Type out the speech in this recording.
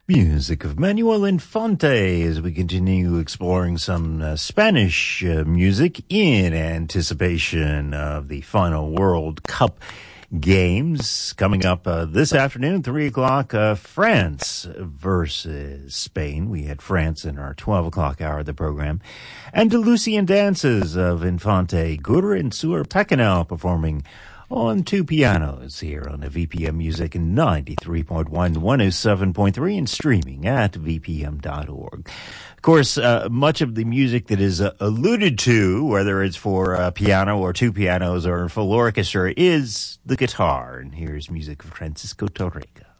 Music of Manuel Infante as we continue exploring some Spanish music in anticipation of the final World Cup games coming up this afternoon, 3 o'clock, France versus Spain. We had France in our 12 o'clock hour of the program. And the Lucian dances of Infante, Gur and Sur Pacanel performing on two pianos here on the VPM Music 93.1, 107.3 and streaming at vpm.org. Of course, much of the music that is alluded to, whether it's for piano or two pianos or full orchestra, is the guitar. And here's music of Francisco Torrega.